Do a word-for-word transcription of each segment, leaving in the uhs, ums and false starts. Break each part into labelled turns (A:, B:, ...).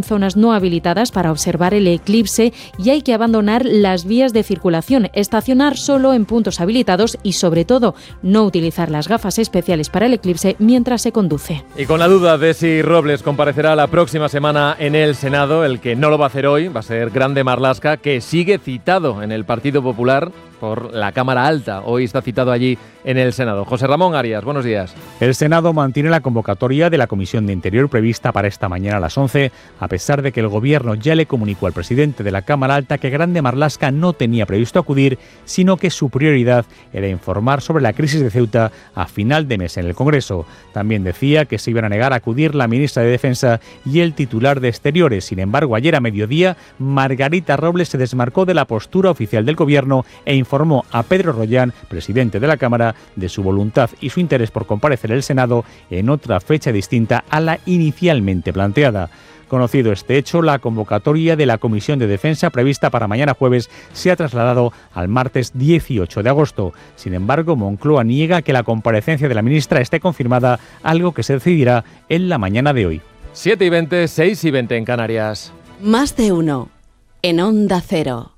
A: zonas no habilitadas para observar el eclipse y hay que abandonar las vías de circulación, estacionar solo en puntos habilitados y, sobre todo, no utilizar las gafas especiales para el eclipse mientras se conduce.
B: Y con la duda de si Robles comparecerá la próxima semana en el Senado, el que no lo va a hacer hoy va a ser Grande Marlaska, que sigue citado en el Partido Popular por la Cámara Alta. Hoy está citado allí en el Senado. José Ramón Arias, buenos días.
C: El Senado mantiene la convocatoria de la Comisión de Interior prevista para esta mañana a las once, a pesar de que el Gobierno ya le comunicó al presidente de la Cámara Alta que Grande Marlaska no tenía previsto acudir, sino que su prioridad era informar sobre la crisis de Ceuta a final de mes en el Congreso. También decía que se iban a negar a acudir la ministra de Defensa y el titular de Exteriores. Sin embargo, ayer a mediodía, Margarita Robles se desmarcó de la postura oficial del Gobierno e informó a Pedro Rollán, presidente de la Cámara, de su voluntad y su interés por comparecer en el Senado en otra fecha distinta a la inicialmente planteada. Conocido este hecho, la convocatoria de la Comisión de Defensa prevista para mañana jueves se ha trasladado al martes dieciocho de agosto. Sin embargo, Moncloa niega que la comparecencia de la ministra esté confirmada, algo que se decidirá en la mañana de hoy.
B: siete y veinte, seis y veinte en Canarias.
D: Más de uno en Onda Cero.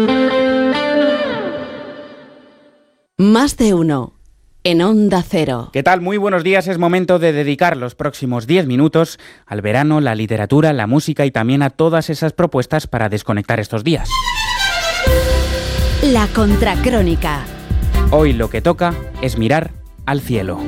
D: Más de uno en Onda Cero.
E: ¿Qué tal? Muy buenos días. Es momento de dedicar los próximos diez minutos al verano, la literatura, la música y también a todas esas propuestas para desconectar estos días.
D: La Contracrónica.
E: Hoy lo que toca es mirar al cielo.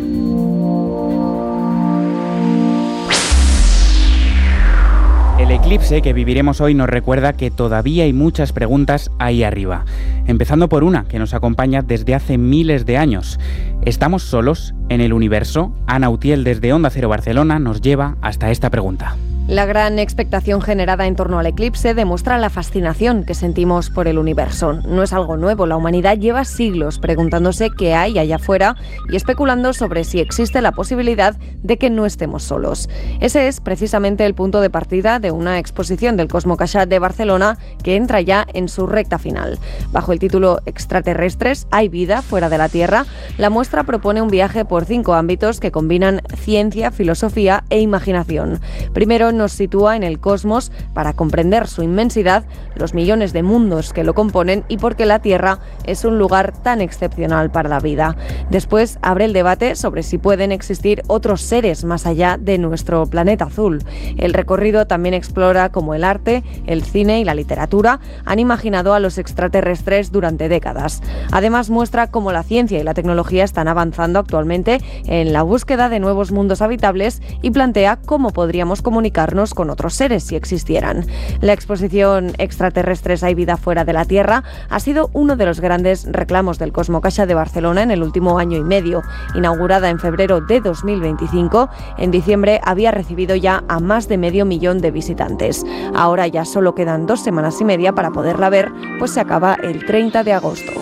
E: El eclipse que viviremos hoy nos recuerda que todavía hay muchas preguntas ahí arriba, empezando por una que nos acompaña desde hace miles de años. ¿Estamos solos en el universo? Ana Utiel desde Onda Cero Barcelona nos lleva hasta esta pregunta.
F: La gran expectación generada en torno al eclipse demuestra la fascinación que sentimos por el universo. No es algo nuevo, la humanidad lleva siglos preguntándose qué hay allá afuera y especulando sobre si existe la posibilidad de que no estemos solos. Ese es precisamente el punto de partida de una exposición del Cosmocaixa de Barcelona que entra ya en su recta final. Bajo el título Extraterrestres, ¿hay vida fuera de la Tierra?, la muestra propone un viaje por cinco ámbitos que combinan ciencia, filosofía e imaginación. Primero, nos sitúa en el cosmos para comprender su inmensidad, los millones de mundos que lo componen y por qué la Tierra es un lugar tan excepcional para la vida. Después abre el debate sobre si pueden existir otros seres más allá de nuestro planeta azul. El recorrido también explora cómo el arte, el cine y la literatura han imaginado a los extraterrestres durante décadas. Además muestra cómo la ciencia y la tecnología están avanzando actualmente en la búsqueda de nuevos mundos habitables y plantea cómo podríamos comunicarnos con otros seres si existieran. La exposición Extraterrestres, ¿hay vida fuera de la Tierra?, ha sido uno de los grandes reclamos del Cosmocaixa de Barcelona en el último año y medio. Inaugurada en febrero de dos mil veinticinco, en diciembre había recibido ya a más de medio millón de visitantes. Ahora ya solo quedan dos semanas y media para poderla ver, pues se acaba el treinta de agosto.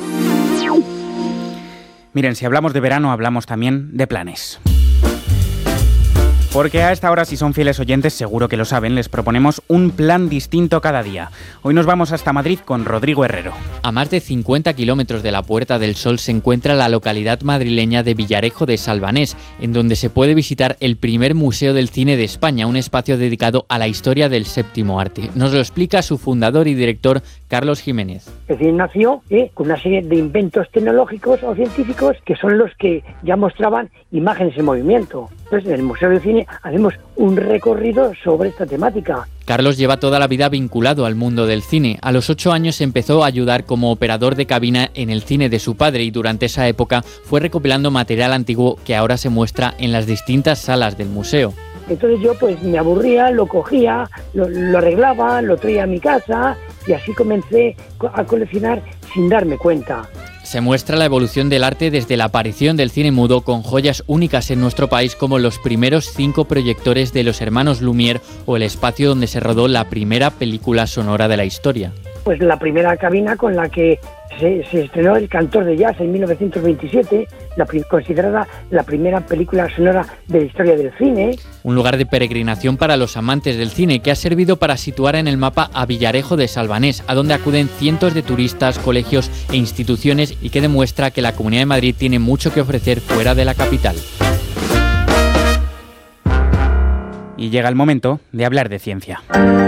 E: Miren, si hablamos de verano, hablamos también de planes. Porque a esta hora, si son fieles oyentes, seguro que lo saben, les proponemos un plan distinto cada día. Hoy nos vamos hasta Madrid con Rodrigo Herrero.
G: A más de cincuenta kilómetros de la Puerta del Sol se encuentra la localidad madrileña de Villarejo de Salvanés, en donde se puede visitar el primer museo del cine de España, un espacio dedicado a la historia del séptimo arte. Nos lo explica su fundador y director, Carlos Jiménez.
H: El cine nació eh, con una serie de inventos tecnológicos o científicos que son los que ya mostraban imágenes en movimiento. Entonces, en el Museo del Cine hacemos un recorrido sobre esta temática.
G: Carlos lleva toda la vida vinculado al mundo del cine. A los ocho años empezó a ayudar como operador de cabina en el cine de su padre y durante esa época fue recopilando material antiguo que ahora se muestra en las distintas salas del museo.
H: Entonces yo pues me aburría, lo cogía, lo, lo arreglaba, lo traía a mi casa y así comencé a coleccionar sin darme cuenta.
G: Se muestra la evolución del arte desde la aparición del cine mudo con joyas únicas en nuestro país como los primeros cinco proyectores de los hermanos Lumière o el espacio donde se rodó la primera película sonora de la historia.
H: Pues la primera cabina con la que se, se estrenó El Cantor de Jazz en mil novecientos veintisiete, la, considerada la primera película sonora de la historia del cine.
G: Un lugar de peregrinación para los amantes del cine que ha servido para situar en el mapa a Villarejo de Salvanés, a donde acuden cientos de turistas, colegios e instituciones y que demuestra que la Comunidad de Madrid tiene mucho que ofrecer fuera de la capital.
E: Y llega el momento de hablar de ciencia.